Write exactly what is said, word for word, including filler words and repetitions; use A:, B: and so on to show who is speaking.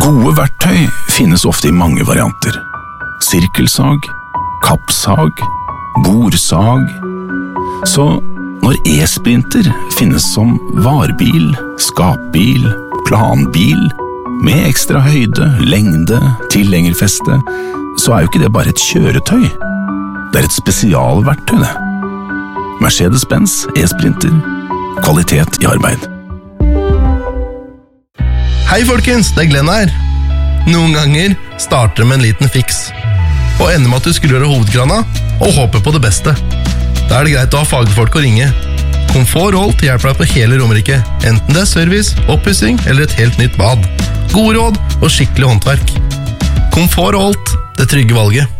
A: Gode verktøy finnes ofte i mange varianter. Sirkelsag, kappsag, borsag. Så når e-sprinter finnes som varebil, skapbil, planbil, med ekstra høyde, lengde, tilhengerfeste, så er jo ikke det bare et kjøretøy. Det er et spesialverktøy, det. Mercedes-Benz e-sprinter. Kvalitet i arbeid.
B: Hei folkens, det er Glenn her. Noen ganger starter det med en liten fiks, og ender med at du skrur av hovedkrana og håper på det beste. Da er det greit å ha fagfolk å ringe. Komfort og Holt hjelper deg på hele Romerike, enten det er service, oppussing eller et helt nytt bad. Gode råd og skikkelig håndverk. Komfort og Holt, det trygge valget.